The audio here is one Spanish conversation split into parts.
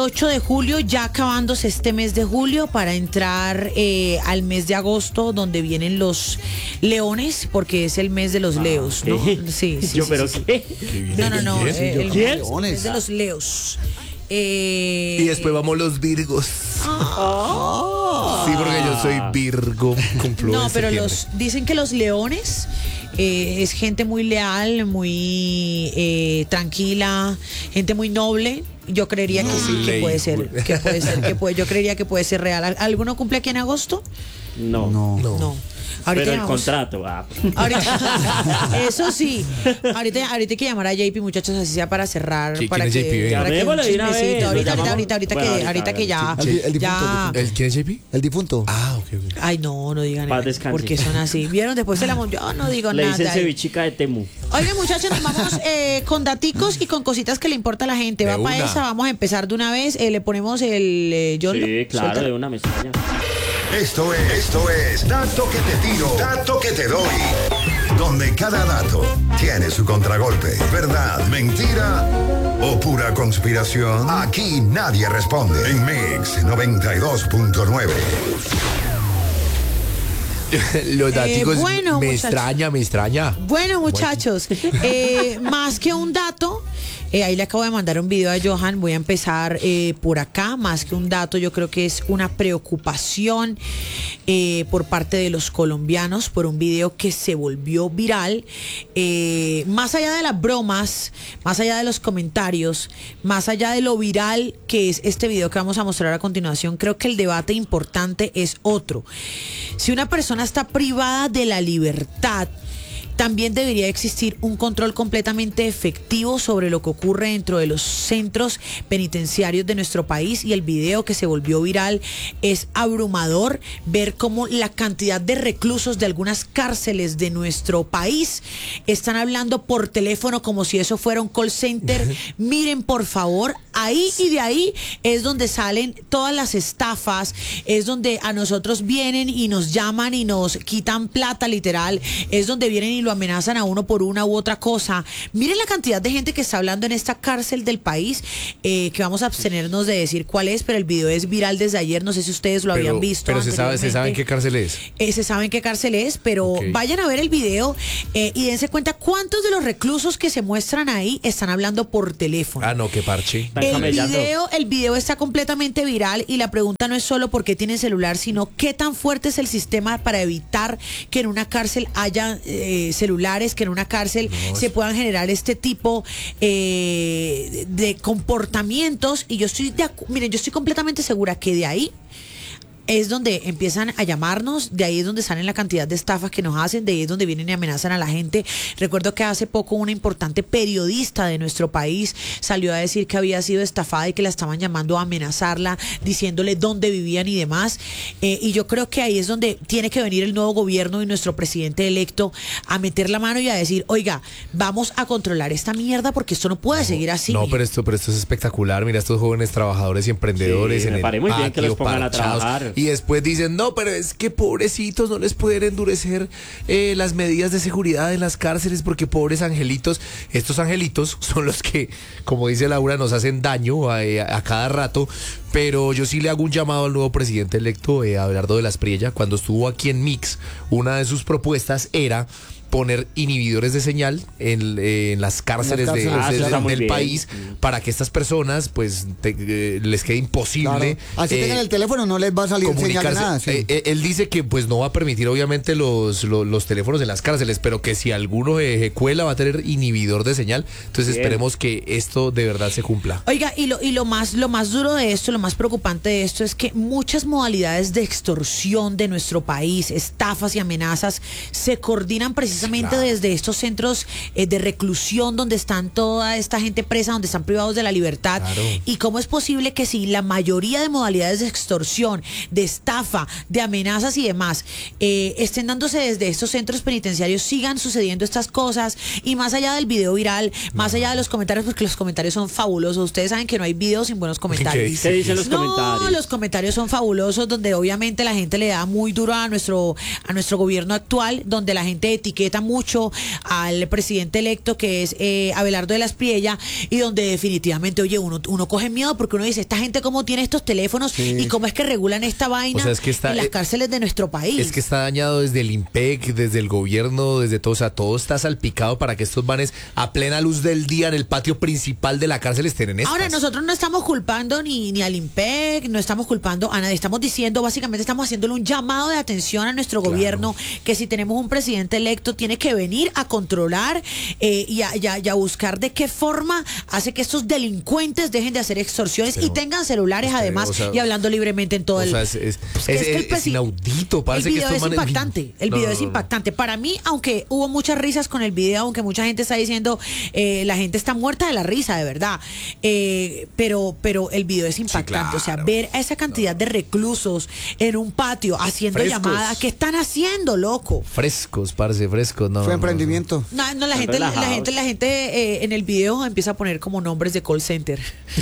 8 de julio, ya acabándose este mes de julio para entrar al mes de agosto, donde vienen los leones, porque es el mes de los leos, ¿no? Sí, sí. Yo, sí, pero sí. ¿qué? No, el ¿Quién? mes de los leos. Y después vamos los virgos. Sí, porque yo soy Virgo. Cumplo No, en pero septiembre. dicen que los leones es gente muy leal, muy tranquila, gente muy noble. Yo creería que sí, que puede ser, yo creería que puede ser real. ¿Alguno cumple aquí en agosto? No. No. Ahorita Pero el llamamos. contrato. Ahorita, eso sí. Ahorita hay que llamar a JP, muchachos, así sea para cerrar. ¿Quién Para es que, JP? para que un Llamémosle de una chismecito. vez, Ahorita lo que llamamos. ya. El difunto, ya. ¿El quién es JP? El difunto. Ah, ok. Ay, no digan Paz eso, descanse. porque son así. ¿Vieron? Después se la yo no digo Le nada. dicen cevichica de Temu. Oigan, muchachos, nos vamos con daticos y con cositas que le importa a la gente. De Va para una. esa, vamos a empezar de una vez. Le ponemos el Yolo. Sí, claro, Suéltalo. de una mesilla. Esto es Dato que te tiro, Dato que te doy. Donde cada dato tiene su contragolpe. ¿Verdad, mentira o pura conspiración? Aquí nadie responde. En Mix 92.9. Los daticos bueno, me muchachos. extraña. Bueno, muchachos, más que un dato, ahí le acabo de mandar un video a Johan. Voy a empezar por acá. Más que un dato, yo creo que es una preocupación por parte de los colombianos por un video que se volvió viral. Más allá de las bromas, más allá de los comentarios, más allá de lo viral que es este video que vamos a mostrar a continuación, creo que el debate importante es otro. Si una persona está privada de la libertad, también debería existir un control completamente efectivo sobre lo que ocurre dentro de los centros penitenciarios de nuestro país, y el video que se volvió viral es abrumador ver cómo la cantidad de reclusos de algunas cárceles de nuestro país están hablando por teléfono como si eso fuera un call center. Miren, por favor, ahí y de ahí es donde salen todas las estafas, es donde a nosotros vienen y nos llaman y nos quitan plata, literal, es donde vienen y lo amenazan a uno por una u otra cosa. Miren la cantidad de gente que está hablando en esta cárcel del país, que vamos a abstenernos de decir cuál es, pero el video es viral desde ayer, no sé si ustedes lo habían visto. Pero se sabe en qué cárcel es. Se sabe en qué cárcel es, pero Ok. vayan a ver el video y dense cuenta cuántos de los reclusos que se muestran ahí están hablando por teléfono. Ah, no, qué parche. Están camellando. El video está completamente viral y la pregunta no es solo por qué tienen celular, sino qué tan fuerte es el sistema para evitar que en una cárcel haya celulares, que en una cárcel se puedan generar este tipo de comportamientos. Y yo estoy miren, yo estoy completamente segura que de ahí es donde empiezan a llamarnos, de ahí es donde salen la cantidad de estafas que nos hacen, de ahí es donde vienen y amenazan a la gente. Recuerdo que hace poco una importante periodista de nuestro país salió a decir que había sido estafada y que la estaban llamando a amenazarla, diciéndole dónde vivían y demás. Y yo creo que ahí es donde tiene que venir el nuevo gobierno y nuestro presidente electo a meter la mano y a decir, oiga, vamos a controlar esta mierda porque esto no puede seguir así. No, pero esto es espectacular. Mira, estos jóvenes trabajadores y emprendedores Sí, en me el parece muy bien que los patio, pongan a parchados. trabajar. Y después dicen, no, pero es que pobrecitos no les pueden endurecer las medidas de seguridad en las cárceles porque pobres angelitos. Estos angelitos son los que, como dice Laura, nos hacen daño a cada rato. Pero yo sí le hago un llamado al nuevo presidente electo, Abelardo de la Espriella. Cuando estuvo aquí en Mix, una de sus propuestas era poner inhibidores de señal en las cárceles, del bien. país, para que estas personas pues les quede imposible Así tengan el teléfono, no les va a salir señal de comunicarse. nada. Sí. Él dice que pues no va a permitir obviamente los teléfonos en las cárceles, pero que si alguno cuela va a tener inhibidor de señal. Entonces Bien. esperemos que esto de verdad se cumpla. Oiga, y lo más duro de esto, lo más preocupante de esto es que muchas modalidades de extorsión de nuestro país, estafas y amenazas, se coordinan precisamente desde estos centros de reclusión donde están toda esta gente presa, donde están privados de la libertad. Claro. Y cómo es posible que si la mayoría de modalidades de extorsión, de estafa, de amenazas y demás estén dándose desde estos centros penitenciarios, sigan sucediendo estas cosas. Y más allá del video viral, más allá de los comentarios, porque los comentarios son fabulosos. Ustedes saben que no hay videos sin buenos comentarios. ¿Qué dicen los comentarios? No, los comentarios son fabulosos, donde obviamente la gente le da muy duro a nuestro gobierno actual, donde la gente etiqueta respeta mucho al presidente electo, que es Abelardo de la Espriella, y donde definitivamente, oye, uno coge miedo porque uno dice, esta gente cómo tiene estos teléfonos y cómo es que regulan esta vaina, O sea, es que está, en las cárceles de nuestro país. Es que está dañado desde el IMPEC, desde el gobierno, desde todo, o sea, todo está salpicado para que estos vanes a plena luz del día en el patio principal de la cárcel estén en estas. Ahora, nosotros no estamos culpando ni al IMPEC, no estamos culpando a nadie, estamos diciendo, básicamente estamos haciéndole un llamado de atención a nuestro gobierno, que si tenemos un presidente electo tiene que venir a controlar y a buscar de qué forma hace que estos delincuentes dejen de hacer extorsiones y tengan celulares además, o sea, y hablando libremente en todo el... Es inaudito, parece el que video estos es manes- impactante, el video es impactante. Para mí, aunque hubo muchas risas con el video, aunque mucha gente está diciendo, la gente está muerta de la risa, de verdad, pero el video es impactante. claro. O sea, ver a esa cantidad de reclusos en un patio haciendo Frescos. llamadas, ¿qué están haciendo, loco? Frescos, parce, frescos. No, Fue no, emprendimiento. No, la Están gente relajados. en el video empieza a poner como nombres de call center.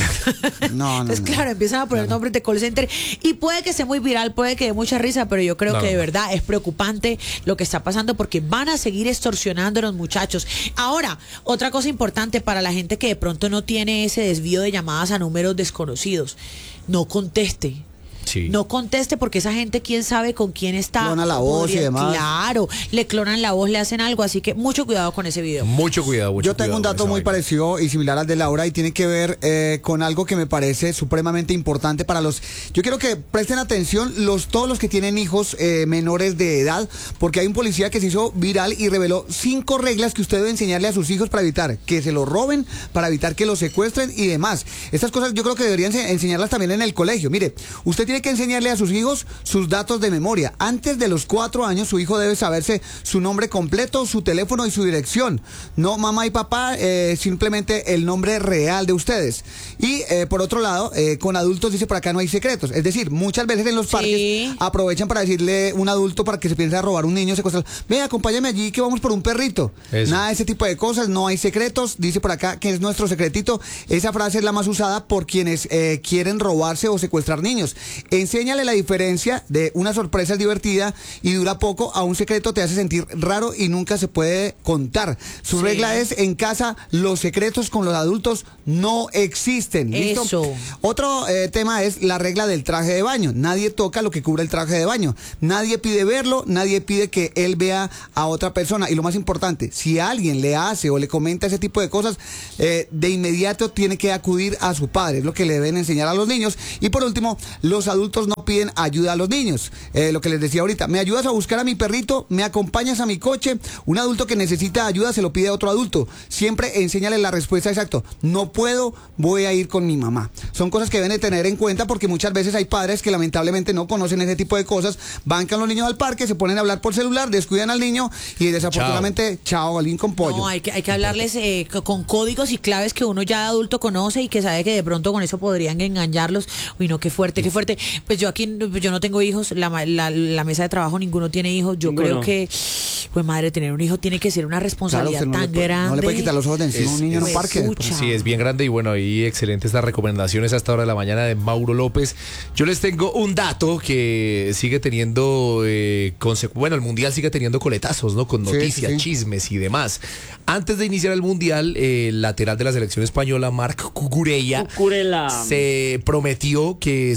No, Entonces, claro, empiezan a poner nombres de call center y puede que sea muy viral, puede que dé mucha risa, pero yo creo No, que de no. verdad es preocupante lo que está pasando porque van a seguir extorsionando a los muchachos. Ahora, otra cosa importante para la gente que de pronto no tiene ese desvío de llamadas a números desconocidos, no conteste. Sí. No conteste porque esa gente, quién sabe con quién está. Clona la voz y demás. Claro, le clonan la voz, le hacen algo, así que mucho cuidado con ese video. Mucho cuidado, mucho Yo tengo un cuidado dato con muy esa vaina. parecido y similar al de Laura y tiene que ver con algo que me parece supremamente importante para los... Yo quiero que presten atención todos los que tienen hijos menores de edad, porque hay un policía que se hizo viral y reveló 5 reglas que usted debe enseñarle a sus hijos para evitar que se los roben, para evitar que los secuestren y demás. Estas cosas yo creo que deberían enseñarlas también en el colegio. Mire, usted tiene que enseñarle a sus hijos sus datos de memoria. Antes de los 4 años, su hijo debe saberse su nombre completo, su teléfono y su dirección. No mamá y papá, simplemente el nombre real de ustedes. Y por otro lado, con adultos dice por acá no hay secretos. Es decir, muchas veces en los parques aprovechan para decirle un adulto para que se piense a robar un niño, secuestrar. Ve, acompáñame allí que vamos por un perrito. Eso. Nada de ese tipo de cosas, no hay secretos. Dice por acá que es nuestro secretito. Esa frase es la más usada por quienes quieren robarse o secuestrar niños. Enséñale la diferencia de una sorpresa es divertida y dura poco a un secreto te hace sentir raro y nunca se puede contar. Su regla es: en casa los secretos con los adultos no existen. ¿Listo? Eso. Otro tema es la regla del traje de baño. Nadie toca lo que cubre el traje de baño. Nadie pide verlo, nadie pide que él vea a otra persona. Y lo más importante, si alguien le hace o le comenta ese tipo de cosas, de inmediato tiene que acudir a su padre. Es lo que le deben enseñar a los niños. Y por último, los adultos no piden ayuda a los niños. Lo que les decía ahorita, ¿me ayudas a buscar a mi perrito? ¿Me acompañas a mi coche? Un adulto que necesita ayuda se lo pide a otro adulto. Siempre enséñale la respuesta exacta. No puedo, voy a ir con mi mamá. Son cosas que deben de tener en cuenta porque muchas veces hay padres que lamentablemente no conocen ese tipo de cosas. Van con los niños al parque, se ponen a hablar por celular, descuidan al niño y desafortunadamente, chao, alguien con pollo. No, hay que hablarles con códigos y claves que uno ya de adulto conoce y que sabe que de pronto con eso podrían engañarlos. Uy, no, qué fuerte, qué fuerte. Pues yo aquí, yo no tengo hijos, la mesa de trabajo ninguno tiene hijos. Yo Ninguno. creo que, pues madre, tener un hijo tiene que ser una responsabilidad Claro, usted tan grande. no le puede quitar los ojos de encima a un niño en un es- parque. pucha. Sí, es bien grande y bueno, ahí excelentes estas recomendaciones a esta hora de la mañana de Mauro López. Yo les tengo un dato que sigue teniendo, bueno, el Mundial sigue teniendo coletazos, ¿no? Con Sí, noticias, sí. chismes y demás. Antes de iniciar el Mundial, el lateral de la selección española, Marc Cucurella, Cucurella. se prometió que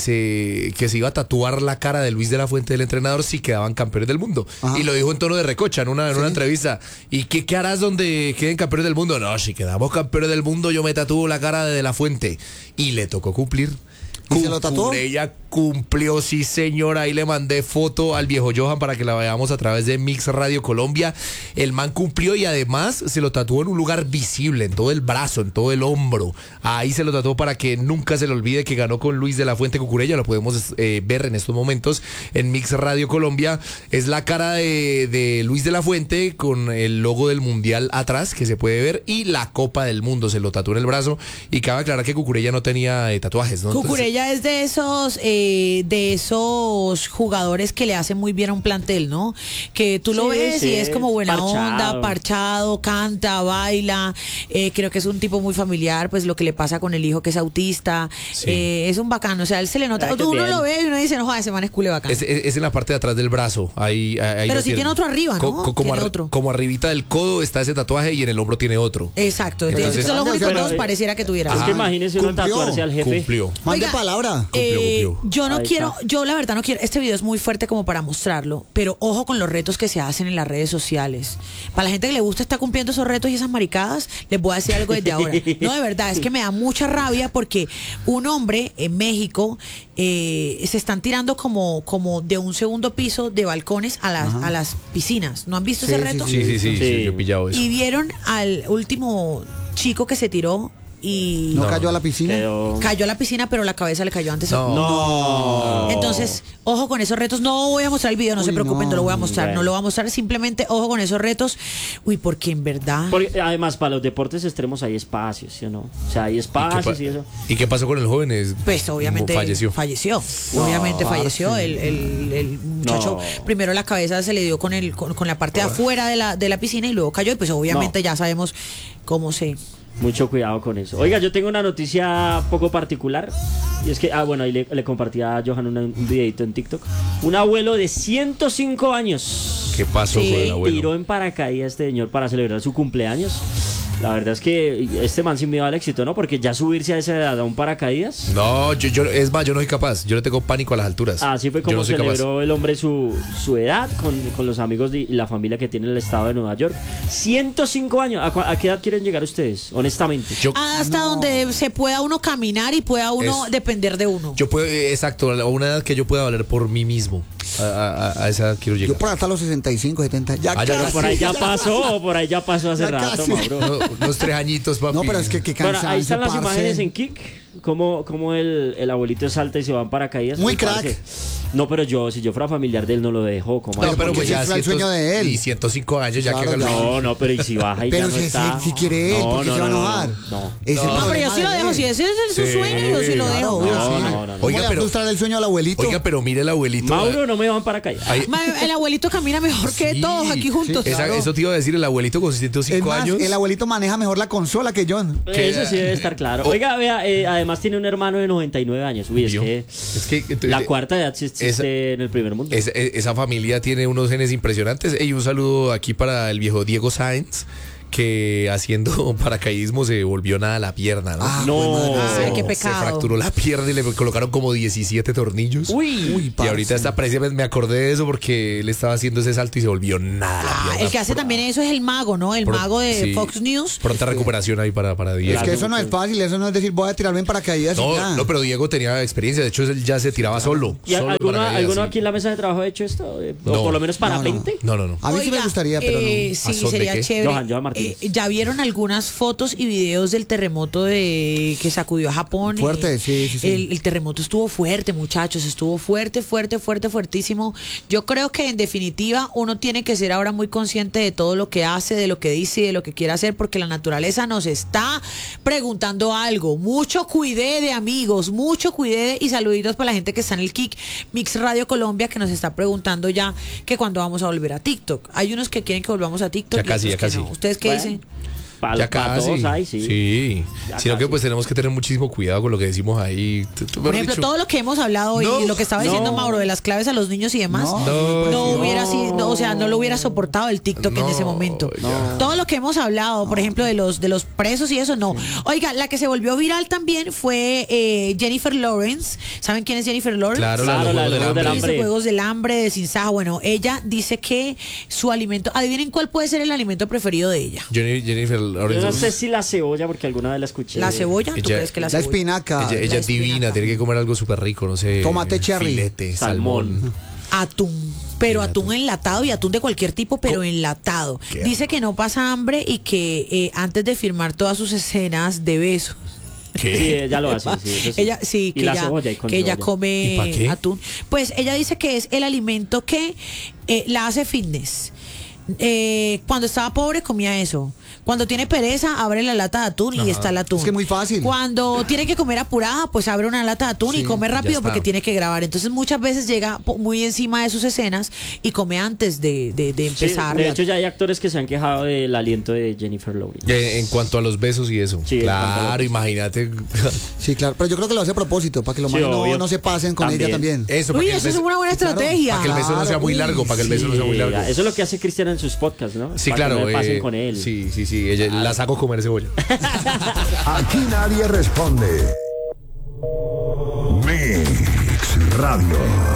se iba a tatuar la cara de Luis de la Fuente, del entrenador, si quedaban campeones del mundo. Ajá. Y lo dijo en tono de recocha en una entrevista. ¿Y qué harás donde queden campeones del mundo? No, si quedamos campeones del mundo, yo me tatúo la cara de la Fuente. Y le tocó cumplir. ¿Y se lo tatuó? Cucurella cumplió, sí señora. Ahí le mandé foto al viejo Johan para que la veamos a través de Mix Radio Colombia. El man cumplió y además se lo tatuó en un lugar visible, en todo el brazo, en todo el hombro. Ahí se lo tatuó para que nunca se le olvide que ganó con Luis de la Fuente Cucurella. Lo podemos ver en estos momentos en Mix Radio Colombia. Es la cara de Luis de la Fuente con el logo del Mundial atrás, que se puede ver, y la Copa del Mundo. Se lo tatuó en el brazo. Y cabe aclarar que Cucurella no tenía tatuajes, ¿no? Entonces, Cucurella es de esos de esos jugadores que le hacen muy bien a un plantel, ¿no? Que tú lo Sí, ves sí, y es como buena parchado. onda, parchado, canta, baila. Creo que es un tipo muy familiar, pues lo que le pasa con el hijo que es autista. Sí. Es un bacano, o sea, él se le nota. Ay, qué Uno bien. lo ve y uno dice, no joder, ese man es cule bacano. Es en la parte de atrás del brazo. Ahí Pero lo sí tiene otro arriba, ¿no? Como, Tiene otro. como arribita del codo está ese tatuaje y en el hombro tiene otro. Exacto, Entonces- son los únicos Pero, dos pareciera que tuviera. Es que imagínese uno cumplió, tatuarse al jefe. Cumplió. Mande Oiga, palabra. Cumplió. Yo no Ahí quiero, está. yo la verdad no quiero, este video es muy fuerte como para mostrarlo, pero ojo con los retos que se hacen en las redes sociales. Para la gente que le gusta estar cumpliendo esos retos y esas maricadas, les voy a decir algo desde ahora. No, de verdad, es que me da mucha rabia porque un hombre en México se están tirando como de un segundo piso de balcones a las piscinas. ¿No han visto Sí, ese sí, reto? Sí, Sí. yo he pillado eso. Y vieron al último chico que se tiró y ¿No cayó a la piscina? Pero... cayó a la piscina, pero la cabeza le cayó antes. No. No. Entonces, ojo con esos retos. No voy a mostrar el video, no se Uy, preocupen, no lo voy a no. mostrar. Bueno. No lo voy a mostrar, simplemente ojo con esos retos. Uy, porque en verdad. Porque además para los deportes extremos hay espacios, ¿sí o no? O sea, hay espacios y eso. ¿Y qué pasó con el joven? Pues obviamente Falleció. Obviamente falleció. El muchacho, No. primero la cabeza se le dio con la parte de afuera de la piscina y luego cayó. Y pues obviamente No. ya sabemos cómo se. Mucho cuidado con eso. Oiga, yo tengo una noticia poco particular. Y es que, bueno, ahí le compartí a Johan un videito en TikTok. Un abuelo de 105 años ¿Qué pasó Sí. con el abuelo? tiró en paracaídas este señor para celebrar su cumpleaños. La verdad es que este man sin miedo al éxito, ¿no? Porque ya subirse a esa edad a un paracaídas. No, es más, yo no soy capaz. Yo le tengo pánico a las alturas. Así fue Yo como no soy capaz. celebró el hombre su edad con los amigos y la familia que tiene en el estado de Nueva York. 105 años. ¿A qué edad quieren llegar ustedes? Honestamente. Yo, Hasta donde se pueda uno caminar y pueda uno Es- depender de uno. yo puedo, exacto, a una edad que yo pueda valer por mí mismo. A esa edad quiero Yo llegar. por hasta los 65, 70. Ya Ah, ya, casi, Por ahí ya ya pasó hace Ya rato, casi. Mauro. No, unos 3 añitos, papi. No, pero es que qué Bueno, cansancio, ahí están las parce. imágenes en Kik. Como el abuelito salta y se va en paracaídas. Muy Uy, parce. crack. No, pero si yo fuera familiar de él, no lo dejo. ¿Cómo No, así? pero porque pues ya ese fue el sueño de él. Y 105 años, ya Claro, que haga ya. lo- No, pero y si baja y Pero ya no si, está. si quiere él, ¿por qué se va a enojar? No. Ese es el No, pero yo problema sí lo de dejo. él. Si ese es su Sí, sueño, yo sí lo claro, dejo. obvio, No, sí. no, no, no. ¿Cómo Oiga, le va a pero- frustrar el sueño al abuelito? Oiga, pero mire el abuelito. Mauro, no me van para acá. Ahí- El abuelito camina mejor que Sí, todos aquí juntos. esa- claro. Eso te iba a decir el abuelito con Es 105 más, años. el abuelito maneja mejor la consola que John. Eso sí debe estar claro. Oiga, vea, además tiene un hermano de 99 años. Uy, es ¿Vio? que Es que la cuarta edad sí existe en el primer mundo. esa familia tiene unos genes impresionantes. Y un saludo aquí para el viejo Diego Sáenz, que haciendo paracaidismo se volvió nada la pierna, ¿no? Ah, No. jue madre. Ay, qué Se pecado. fracturó la pierna y le colocaron como 17 tornillos. Uy, Y ahorita está precisamente me acordé de eso porque él estaba haciendo ese salto y se volvió nada la Ah, pierna. el que hace también eso es el mago, ¿no? El Pro- mago de sí. Fox News. Pronta recuperación ahí para Diego. Es que eso no es fácil, eso no es decir voy a tirarme en paracaídas y ya. No, pero Diego tenía experiencia. De hecho, él ya se tiraba solo. ¿Y solo paracaídas, alguno sí. aquí en la mesa de trabajo ha hecho esto? O No. por lo menos para No, no. 20. No. A mí sí me Oiga, gustaría, pero no. Sí, ¿A son de sería qué? chévere. Johan Martínez. Ya vieron algunas fotos y videos del terremoto que sacudió a Japón. Fuerte, sí. El terremoto estuvo fuerte, muchachos, estuvo fuertísimo. Yo creo que en definitiva uno tiene que ser ahora muy consciente de todo lo que hace, de lo que dice y de lo que quiere hacer, porque la naturaleza nos está preguntando algo. Mucho cuidé amigos, mucho cuidé y saluditos para la gente que está en el Kik Mix Radio Colombia, que nos está preguntando ya que cuando vamos a volver a TikTok. Hay unos que quieren que volvamos a TikTok. Ya casi, y ya otros que casi. no. ¿Ustedes qué Bueno. dicen? Para Ya todos casi. hay, sí. Sí. Ya Sino que casi. pues tenemos que tener muchísimo cuidado con lo que decimos ahí. Por ejemplo, todo lo que hemos hablado hoy No, y lo que estaba diciendo no. Mauro de las claves a los niños y demás, No, no hubiera sido, no, o sea, no lo hubiera soportado el TikTok en No, ese momento. ya. Todo lo que hemos hablado, por ejemplo, de los presos y eso, no. Oiga, la que se volvió viral también fue Jennifer Lawrence. ¿Saben quién es Jennifer Lawrence? Claro, Claro, los la de Juegos los del Juegos del Hambre. Hambre. Dice Juegos del Hambre, de Sin Saja. Bueno, ella dice que su alimento, adivinen cuál puede ser el alimento preferido de ella. Jennifer Yo Lawrence. no sé si la cebolla, porque alguna vez la escuché. ¿La cebolla? ¿Tú Ella- crees que la La cebolla? espinaca. Ella es divina, espinaca. tiene que comer algo súper rico, no sé. Tomate cherry. Filete, Salmón. salmón. Atún, pero atún enlatado y atún de cualquier tipo, pero enlatado. Qué Dice que no pasa hambre y que antes de filmar todas sus escenas de besos, Sí, ella lo hace. Sí, eso sí. ella sí Y que la ella, cebolla y con que ella cebolla. ¿Y pa' come qué? atún. Pues ella dice que es el alimento que la hace fitness. Cuando estaba pobre comía eso. Cuando tiene pereza, abre la lata de atún y está el atún. Es que muy fácil. Cuando tiene que comer apurada, pues abre una lata de atún y come rápido está. porque tiene que grabar. Entonces muchas veces llega muy encima de sus escenas y come antes de Sí, empezar. de hecho, ya hay actores que se han quejado del aliento de Jennifer Lawrence. En cuanto a los besos y eso. Sí, en cuanto a Claro, los- imagínate. Sí, claro. Pero yo creo que lo hace a propósito, para que los Sí, manes obvio. no se pasen con También. ella también. Eso, Uy, que el eso es beso- una buena claro, estrategia. para que el beso no sea muy Claro, largo, para que el beso no sea muy largo. Eso es lo que hace Cristian en sus podcasts, ¿no? Sí, Para que claro. no me pasen con él. Sí, ella, la saco a comer cebolla. Aquí nadie responde. Mix Radio.